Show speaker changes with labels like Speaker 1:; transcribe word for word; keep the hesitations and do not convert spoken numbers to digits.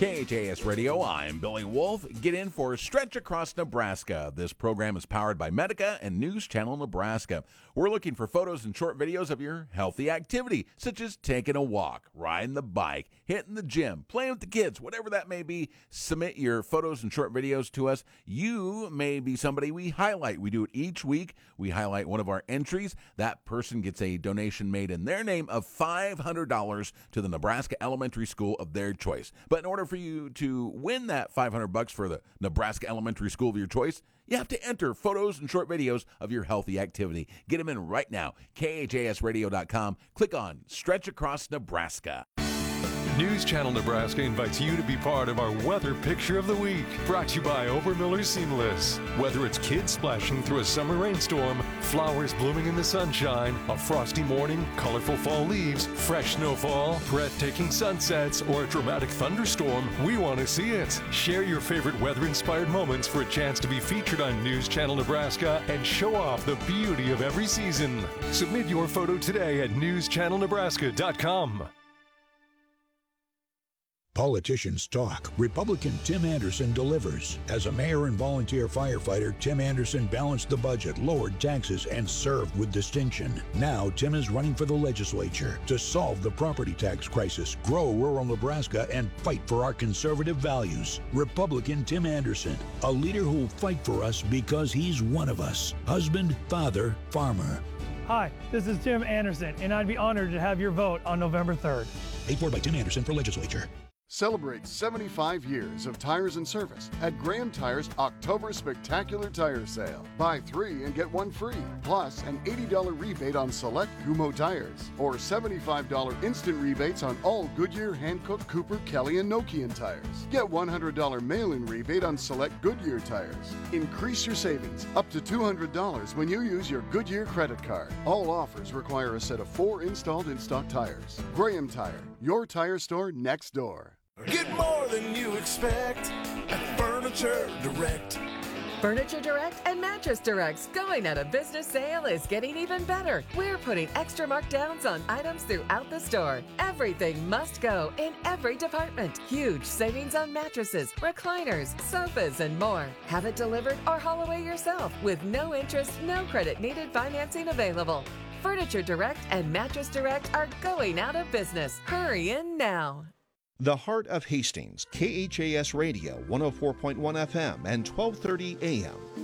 Speaker 1: K H A S Radio, I'm Billy Wolf. Get in for Stretch Across Nebraska. This program is powered by Medica and News Channel Nebraska. We're looking for photos and short videos of your healthy activity, such as taking a walk, riding the bike, hitting the gym, playing with the kids, whatever that may be. Submit your photos and short videos to us. You may be somebody we highlight. We do it each week. We highlight one of our entries. That person gets a donation made in their name of five hundred dollars to the Nebraska elementary school of their choice. But in order for you to win that five hundred bucks for the Nebraska elementary school of your choice, you have to enter photos and short videos of your healthy activity. Get them in right now. K H A S radio dot com. Click on Stretch Across Nebraska.
Speaker 2: News Channel Nebraska invites you to be part of our Weather Picture of the Week, brought to you by Obermiller Seamless. Whether it's kids splashing through a summer rainstorm, flowers blooming in the sunshine, a frosty morning, colorful fall leaves, fresh snowfall, breathtaking sunsets, or a dramatic thunderstorm, we want to see it. Share your favorite weather-inspired moments for a chance to be featured on News Channel Nebraska and show off the beauty of every season. Submit your photo today at news channel nebraska dot com.
Speaker 3: Politicians talk. Republican Tim Anderson delivers. As a mayor and volunteer firefighter, Tim Anderson balanced the budget, lowered taxes, and served with distinction. Now, Tim is running for the legislature to solve the property tax crisis, grow rural Nebraska, and fight for our conservative values. Republican Tim Anderson, a leader who will fight for us because he's one of us. Husband, father, farmer.
Speaker 4: Hi, this is Tim Anderson, and I'd be honored to have your vote on November third.
Speaker 3: Paid for by Tim Anderson for legislature.
Speaker 5: Celebrate seventy-five years of tires and service at Graham Tire's October Spectacular Tire Sale. Buy three and get one free, plus an eighty dollars rebate on select Kumho tires, or seventy-five dollars instant rebates on all Goodyear, Hankook, Cooper, Kelly, and Nokian tires. Get one hundred dollars mail-in rebate on select Goodyear tires. Increase your savings up to two hundred dollars when you use your Goodyear credit card. All offers require a set of four installed in-stock tires. Graham Tire, your tire store next door.
Speaker 6: Get more than you expect at Furniture Direct.
Speaker 7: Furniture Direct and Mattress Direct's going out of business sale is getting even better. We're putting extra markdowns on items throughout the store. Everything must go in every department. Huge savings on mattresses, recliners, sofas, and more. Have it delivered or haul away yourself with no interest, no credit needed financing available. Furniture Direct and Mattress Direct are going out of business. Hurry in now.
Speaker 8: The Heart of Hastings, K H A S Radio, one oh four point one F M and twelve thirty A M.